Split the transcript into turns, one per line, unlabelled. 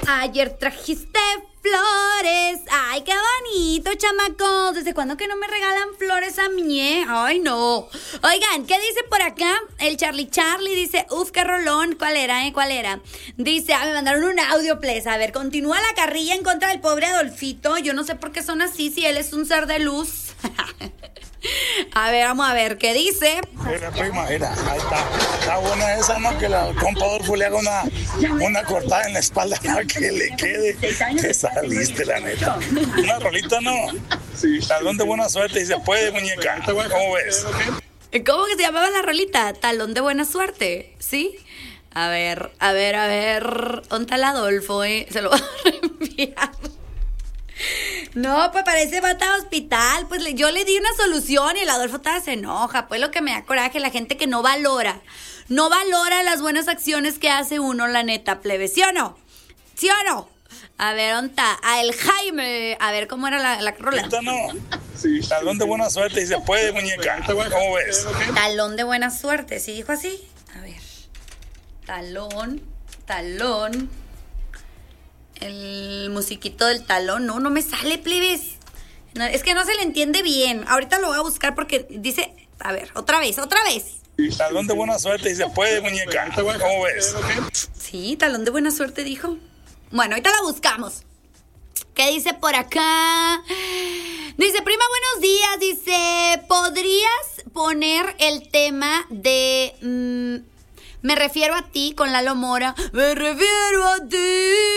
Ayer trajiste flores. Ay, qué bonito, chamacos. ¿Desde cuándo que no me regalan flores a mí? Ay, no. Oigan, ¿qué dice por acá? El Charlie dice, qué rolón. ¿Cuál era, ¿Cuál era? Dice, me mandaron un audio, please. A ver, continúa la carrilla en contra del pobre Adolfito. Yo no sé por qué son así, si él es un ser de luz. A ver, vamos a ver, ¿qué dice?
Mira, prima, mira, ahí está. Está buena esa, ¿no? Que el compa Adolfo le haga una cortada en la espalda para que le quede. Te saliste, la neta. Una rolita, ¿no? Sí. Talón de buena suerte y se puede, muñeca. ¿Cómo ves?
¿Cómo que se llamaba la rolita? Talón de buena suerte, ¿sí? A ver. ¿Dónde está el Adolfo, Se lo voy a reenviar. No, pues parece bata hospital. Pues yo le di una solución y el Adolfo se enoja. Pues lo que me da coraje, la gente que no valora las buenas acciones que hace uno, la neta, plebe. ¿Sí o no? ¿Sí o no? A ver, ¿dónde está? El Jaime. A ver, ¿cómo era la rola?
No. Sí. Talón de buena suerte y se puede, muñeca. ¿Cómo ves?
Talón de buena suerte, ¿sí dijo así? A ver. Talón. El musiquito del talón. No me sale, plebes. No, es que no se le entiende bien. Ahorita lo voy a buscar porque dice... A ver, otra vez.
Talón de buena suerte y se puede, muñeca. ¿Cómo ves?
Sí, talón de buena suerte, dijo. Bueno, ahorita la buscamos. ¿Qué dice por acá? Dice, prima, buenos días. Dice, ¿podrías poner el tema de... me refiero a ti con Lalo Mora? Me refiero a ti.